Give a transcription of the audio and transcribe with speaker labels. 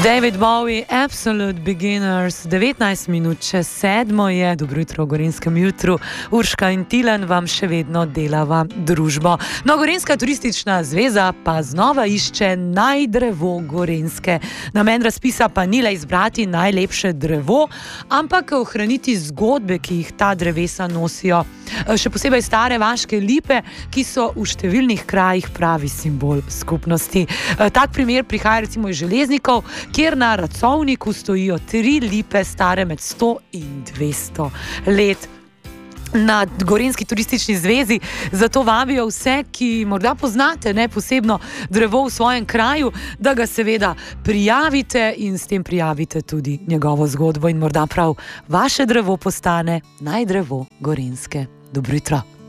Speaker 1: David Bowie, Absolute Beginners, 19 minut čez 7 je, dobro jutro v Gorenjskem jutru, Urška in Tilen vam še vedno delava družbo. No, Gorenjska turistična zveza pa znova išče najdrevo Gorenjske. Namen razpisa pa ni le izbrati najlepše drevo, ampak ohraniti zgodbe, ki jih ta drevesa nosijo. Še posebej stare vaške lipe, ki so v številnih krajih pravi simbol skupnosti. Tak primer prihaja recimo iz Železnikov, kjer na Racovniku stojijo 3 lipe stare med 100 in 200 let. Na Gorenjski turistični zvezi zato vabijo vse, ki morda poznate posebno drevo v svojem kraju, da ga seveda prijavite in s tem prijavite tudi njegovo zgodbo in morda prav vaše drevo postane najdrevo Gorenjske. Dobro jutro.